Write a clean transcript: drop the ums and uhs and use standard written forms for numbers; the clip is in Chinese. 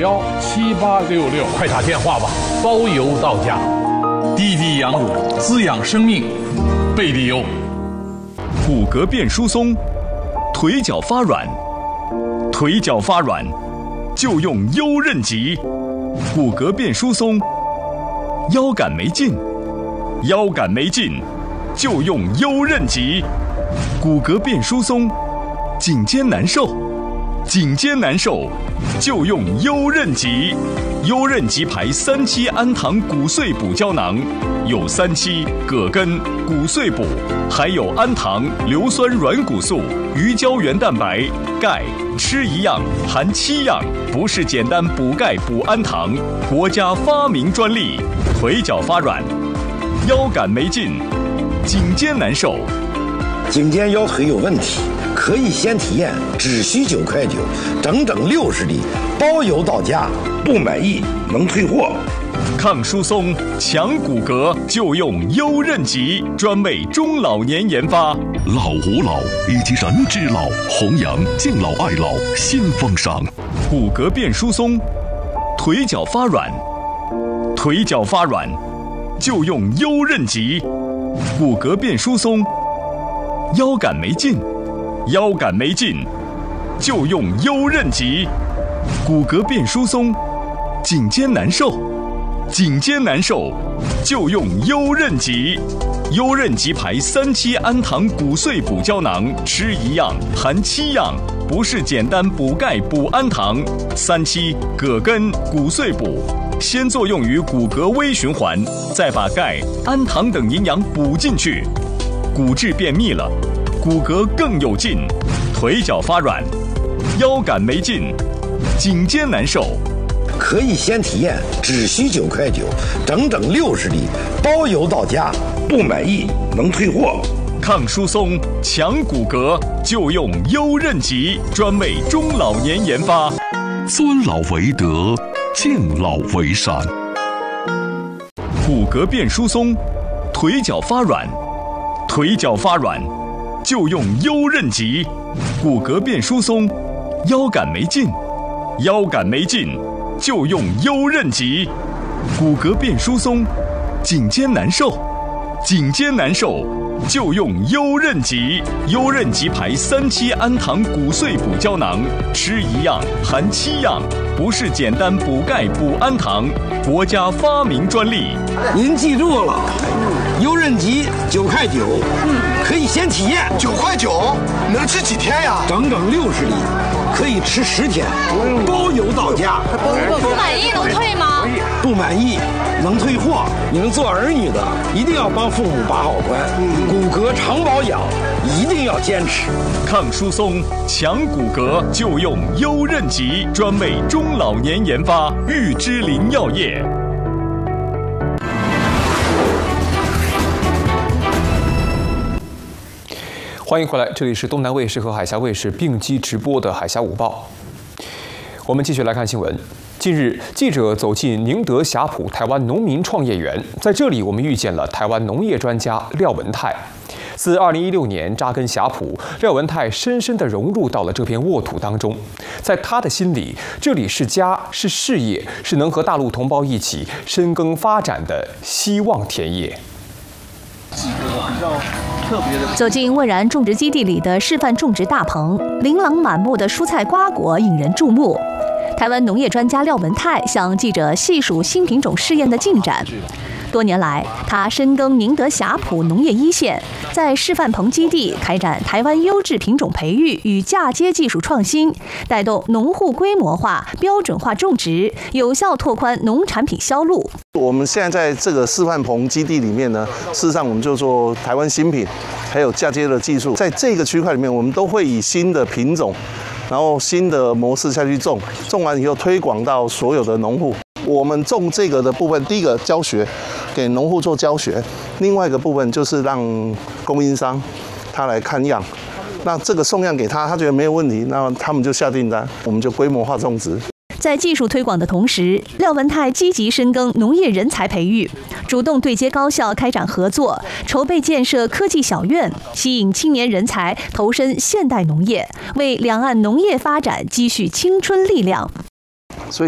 5917866， 快打电话吧，包邮到家。 滴滴羊乳滋养生命，贝利优。 骨骼变疏松，腿脚发软，腿脚发软就用优韧极。骨骼变疏松，腰杆没劲，腰杆没劲就用优韧极。骨骼变疏松，颈肩难受，颈肩难受就用优韧极。优韧极牌3期氨糖骨碎补胶囊，有3期、葛根、骨碎补，还有氨糖、硫酸软骨素、鱼胶原蛋白、钙，吃一样含7样，不是简单补钙补氨糖，国家发明专利。腿脚发软，腰杆没劲，颈肩难受， 颈肩腰腿有问题，可以先体验，只需9块9，整整60粒，包邮到家，不满意能退货。 抗疏松、强骨骼就用优韧极，专为中老年研发。 老吾老以及人之老，弘扬敬老爱老新风尚。 骨骼变疏松，腿脚发软，腿脚发软就用优韧极。骨骼变疏松，腰杆没劲，腰杆没劲就用优韧极。骨骼变疏松，颈肩难受，颈肩难受就用优韧极。优韧极牌3期氨糖骨碎补胶囊，吃一样含7样，不是简单补钙补氨糖。3期、葛根、骨碎补，先作用于骨骼微循环，再把钙、氨糖等营养补进去，骨质变密了，骨骼更有劲。腿脚发软，腰杆没劲，颈肩难受， 可以先体验，只需9块9，整整60粒，包邮到家，不满意能退货。 抗疏松、强骨骼就用优韧极，专为中老年研发。 尊老为德，敬老为善。 骨骼变疏松，腿脚发软，腿脚发软就用优韧极。骨骼变疏松，腰杆没劲，腰杆没劲就用优韧极。骨骼变疏松，颈肩难受，颈肩难受就用优韧极。优韧极牌3期氨糖骨碎补胶囊，吃一样含7样，不是简单补钙补氨糖，国家发明专利。 您记住了，优韧极9块9，可以先体验。 9块9，能吃几天呀？ 整整60粒，可以吃10天，包邮到家。 不满意能退吗？ 不满意能退货。你们做儿女的一定要帮父母把好关，骨骼常保养一定要坚持。 抗疏松、强骨骼就用优韧极，专为中老年研发。玉芝林药业。 欢迎回来，这里是东南卫视和海峡卫视并机直播的《海峡午报》。我们继续来看新闻。近日，记者走进宁德霞浦台湾农民创业园，在这里我们遇见了台湾农业专家廖文泰。自2016年扎根霞浦，廖文泰深深地融入到了这片沃土当中。在他的心里，这里是家，是事业，是能和大陆同胞一起深耕发展的希望田野。 走进蔚然种植基地里的示范种植大棚，琳琅满目的蔬菜瓜果引人注目。台湾农业专家廖文泰向记者细数新品种试验的进展。多年来，他深耕宁德霞浦农业一线，在示范棚基地开展台湾优质品种培育与嫁接技术创新，带动农户规模化、标准化种植，有效拓宽农产品销路。 我们现在在这个示范棚基地里面呢，事实上我们就做台湾新品，还有嫁接的技术，在这个区块里面，我们都会以新的品种，然后新的模式下去种，种完以后推广到所有的农户。我们种这个的部分，第一个教学，给农户做教学；另外一个部分就是让供应商他来看样，那这个送样给他，他觉得没有问题，那他们就下订单，我们就规模化种植。 在技术推广的同时，廖文泰积极深耕农业人才培育，主动对接高校开展合作，筹备建设科技小院，吸引青年人才投身现代农业，为两岸农业发展积蓄青春力量。